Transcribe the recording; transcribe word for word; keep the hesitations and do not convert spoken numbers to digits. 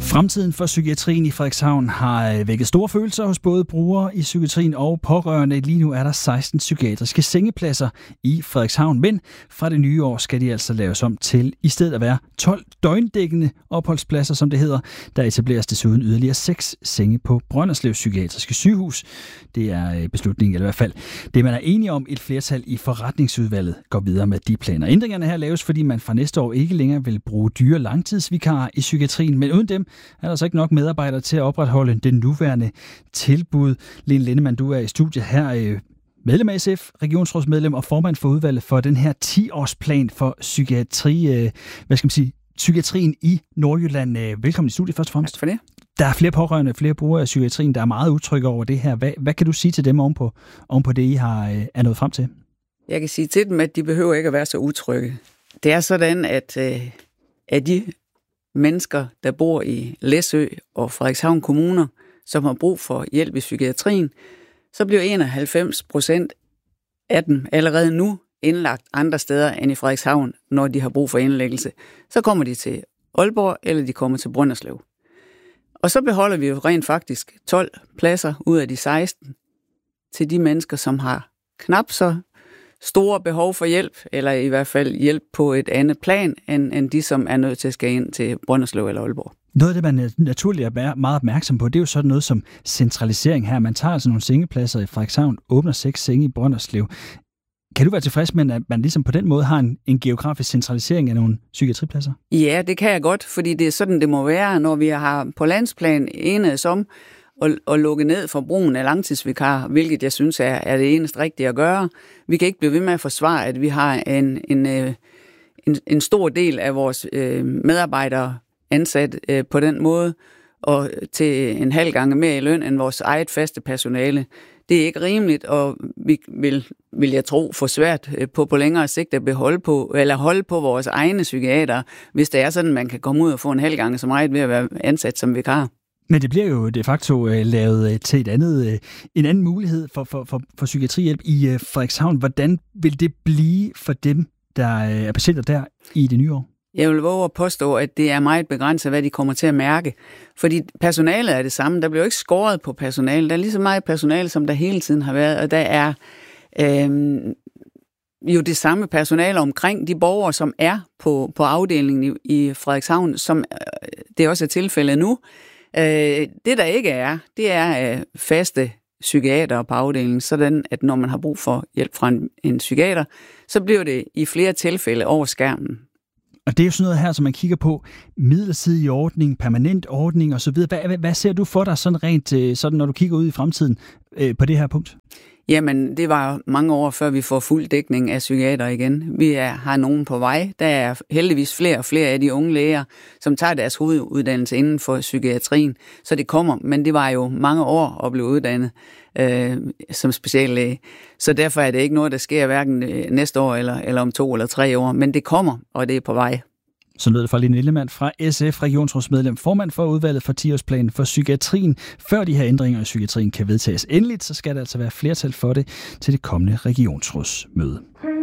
Fremtiden for psykiatrien i Frederikshavn har vækket store følelser hos både brugere i psykiatrien og pårørende. Lige nu er der seksten psykiatriske sengepladser i Frederikshavn, men fra det nye år skal de altså laves om til i stedet at være tolv døgndækkende opholdspladser, som det hedder. Der etableres desuden yderligere seks senge på Brønderslev Psykiatriske Sygehus. Det er beslutningen, eller i hvert fald det, man er enige om. Et flertal i forretningsudvalget går videre med de planer. Ændringerne her laves, fordi man fra næste år ikke længere vil bruge dyre langtidsvikarer i psykiatrien, men uden dem er der så ikke nok medarbejdere til at opretholde det nuværende tilbud. Lene Lindemann, du er i studiet her, medlem af S F, regionsrådsmedlem og formand for udvalget for den her ti-årsplan for psykiatri, hvad skal man sige, psykiatrien i Nordjylland. Velkommen i studiet først og fremmest. Tak for det. Der er flere pårørende, flere brugere af psykiatrien, der er meget utrygge over det her. Hvad, hvad kan du sige til dem ovenpå, ovenpå det, I har er nået frem til? Jeg kan sige til dem, at de behøver ikke at være så utrygge. Det er sådan, at, at de mennesker, der bor i Læsø og Frederikshavn kommuner, som har brug for hjælp i psykiatrien, så bliver enoghalvfems procent af dem allerede nu indlagt andre steder end i Frederikshavn, når de har brug for indlæggelse. Så kommer de til Aalborg, eller de kommer til Brønderslev. Og så beholder vi jo rent faktisk tolv pladser ud af de seksten til de mennesker, som har knap så store behov for hjælp, eller i hvert fald hjælp på et andet plan, end, end de, som er nødt til at skal ind til Brønderslev eller Aalborg. Noget af det, man naturligt er meget opmærksom på, det er jo sådan noget som centralisering her. Man tager altså nogle sengepladser i Frederikshavn, åbner seks senge i Brønderslev. Kan du være tilfreds med, at man ligesom på den måde har en, en geografisk centralisering af nogle psykiatripladser? Ja, det kan jeg godt, fordi det er sådan, det må være, når vi har på landsplan enedes om at, at lukke ned for brugen af langtidsvikarer, hvilket jeg synes er, er det eneste rigtige at gøre. Vi kan ikke blive ved med at forsvare, at vi har en, en, en, en stor del af vores øh, medarbejdere ansat øh, på den måde, og til en halv gange mere i løn end vores eget faste personale. Det er ikke rimeligt, og vi vil, vil jeg tro, få svært på på længere sigt at beholde på, eller holde på vores egne psykiater, hvis det er sådan, man kan komme ud og få en halv gange så meget ved at være ansat som vikar. Men det bliver jo de facto uh, lavet uh, til et andet, uh, en anden mulighed for, for, for, for psykiatrihjælp i uh, Frederikshavn. Hvordan vil det blive for dem, der uh, er patienter der i det nye år? Jeg vil våge at påstå, at det er meget begrænset, hvad de kommer til at mærke. Fordi personalet er det samme. Der bliver jo ikke skåret på personale. Der er lige så meget personale, som der hele tiden har været. Og der er øh, jo det samme personale omkring de borgere, som er på, på afdelingen i, i Frederikshavn, som øh, det også er tilfældet nu. Øh, det, der ikke er, det er øh, faste psykiater på afdelingen, sådan at når man har brug for hjælp fra en, en psykiater, så bliver det i flere tilfælde over skærmen. Og det er jo sådan noget her, som man kigger på, midlertidig ordning, permanent ordning osv. Hvad, hvad, hvad ser du for dig sådan rent, sådan, når du kigger ud i fremtiden øh, på det her punkt? Jamen, det var mange år før vi får fuld dækning af psykiater igen. Vi er, har nogen på vej. Der er heldigvis flere og flere af de unge læger, som tager deres hoveduddannelse inden for psykiatrien. Så det kommer, men det var jo mange år at blive uddannet øh, som speciallæge. Så derfor er det ikke noget, der sker hverken næste år eller, eller om to eller tre år. Men det kommer, og det er på vej. Så lød det fra Lene Lindemann fra S F, regionsrådsmedlem, formand for udvalget for ti-årsplanen for psykiatrien. Før de her ændringer i psykiatrien kan vedtages endeligt, så skal der altså være flertal for det til det kommende regionsrådsmøde.